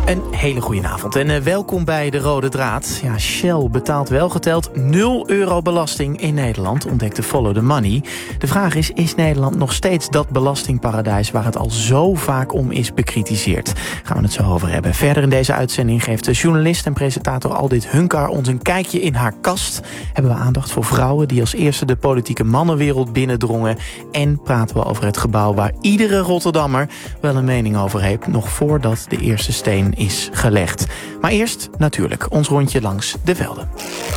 Een hele goede avond en welkom bij De Rode Draad. Ja, Shell betaalt wel geteld €0 belasting in Nederland, ontdekte Follow the Money. De vraag is Nederland nog steeds dat belastingparadijs waar het al zo vaak om is bekritiseerd? Gaan we het zo over hebben. Verder in deze uitzending geeft de journalist en presentator Aldit Hunkar ons een kijkje in haar kast. Hebben we aandacht voor vrouwen die als eerste de politieke mannenwereld binnendrongen. En praten we over het gebouw waar iedere Rotterdammer wel een mening over heeft, nog voordat de eerste steen is gelegd. Maar eerst natuurlijk ons rondje langs de velden.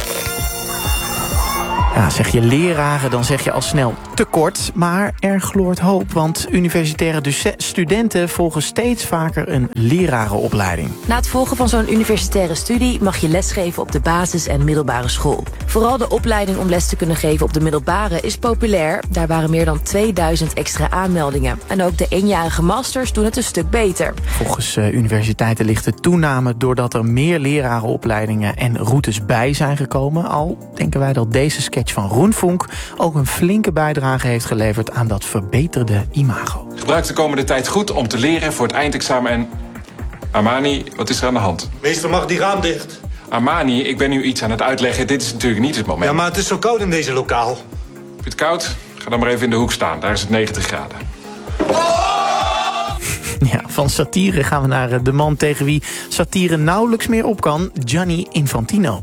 Ja, zeg je leraren, dan zeg je al snel tekort. Maar er gloort hoop, want universitaire studenten volgen steeds vaker een lerarenopleiding. Na het volgen van zo'n universitaire studie mag je lesgeven op de basis- en middelbare school. Vooral de opleiding om les te kunnen geven op de middelbare is populair. Daar waren meer dan 2000 extra aanmeldingen. En ook de eenjarige masters doen het een stuk beter. Volgens universiteiten ligt de toename doordat er meer lerarenopleidingen en routes bij zijn gekomen. Al denken wij dat deze sketch van Roenvonk ook een flinke bijdrage heeft geleverd aan dat verbeterde imago. Gebruik de komende tijd goed om te leren voor het eindexamen en... Armani, wat is er aan de hand? Meester, mag die raam dicht? Armani, ik ben nu iets aan het uitleggen. Dit is natuurlijk niet het moment. Ja, maar het is zo koud in deze lokaal. Vind je het koud? Ga dan maar even in de hoek staan. Daar is het 90 graden. Ja, van satire gaan we naar de man tegen wie satire nauwelijks meer op kan, Gianni Infantino.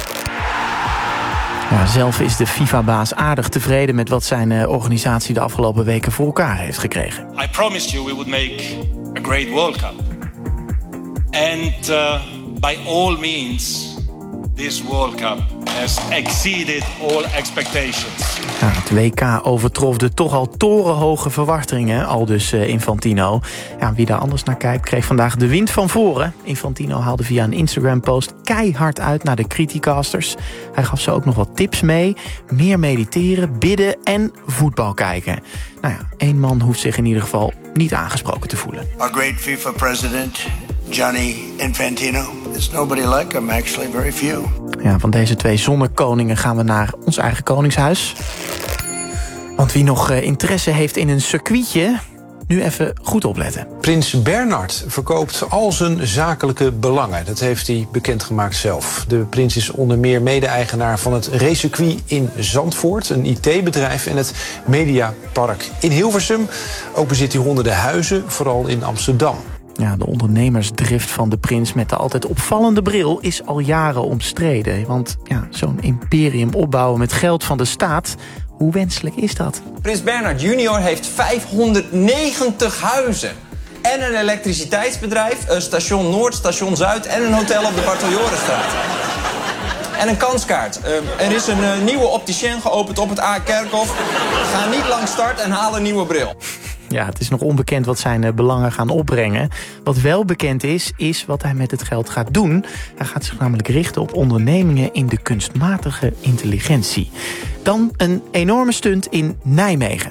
Ja, zelf is de FIFA-baas aardig tevreden met wat zijn organisatie de afgelopen weken voor elkaar heeft gekregen. I promised you we would make a great World Cup. And by all means, this World Cup has exceeded all expectations. Ja, het WK overtrof de toch al torenhoge verwachtingen, aldus Infantino. Ja, wie daar anders naar kijkt, kreeg vandaag de wind van voren. Infantino haalde via een Instagram-post keihard uit naar de criticasters. Hij gaf ze ook nog wat tips mee. Meer mediteren, bidden en voetbal kijken. Nou ja, één man hoeft zich in ieder geval niet aangesproken te voelen. Our great FIFA president, Gianni Infantino. There's nobody like him, actually, very few. Ja, van deze twee zonnekoningen gaan we naar ons eigen koningshuis. Want wie nog interesse heeft in een circuitje, nu even goed opletten. Prins Bernhard verkoopt al zijn zakelijke belangen. Dat heeft hij bekendgemaakt zelf. De prins is onder meer mede-eigenaar van het racecircuit in Zandvoort, een IT-bedrijf en het Mediapark in Hilversum. Ook bezit hij honderden huizen, vooral in Amsterdam. Ja, de ondernemersdrift van de prins met de altijd opvallende bril is al jaren omstreden. Want ja, zo'n imperium opbouwen met geld van de staat, hoe wenselijk is dat? Prins Bernhard Junior heeft 590 huizen. En een elektriciteitsbedrijf, station Noord, station Zuid en een hotel op de Bartoljorenstraat. En een kanskaart. Er is een nieuwe opticien geopend op het A-kerkhof. Ga niet lang start en haal een nieuwe bril. Ja, het is nog onbekend wat zijn belangen gaan opbrengen. Wat wel bekend is wat hij met het geld gaat doen. Hij gaat zich namelijk richten op ondernemingen in de kunstmatige intelligentie. Dan een enorme stunt in Nijmegen.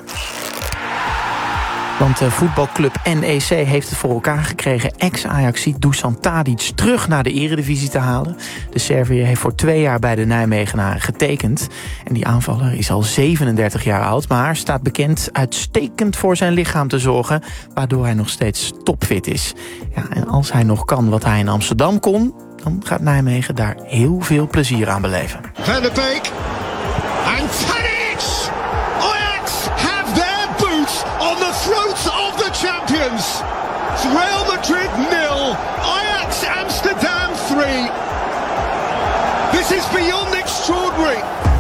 Want voetbalclub NEC heeft het voor elkaar gekregen ex-Ajaxiet Dusan Tadic terug naar de eredivisie te halen. De Serviër heeft voor 2 jaar bij de Nijmegenaren getekend. En die aanvaller is al 37 jaar oud, maar staat bekend uitstekend voor zijn lichaam te zorgen, waardoor hij nog steeds topfit is. Ja, en als hij nog kan wat hij in Amsterdam kon, dan gaat Nijmegen daar heel veel plezier aan beleven. Van de Beek en Tadic! Ajax have their boots on the throats of the champions. Real Madrid 0, Ajax Amsterdam 3. This is beyond extraordinary.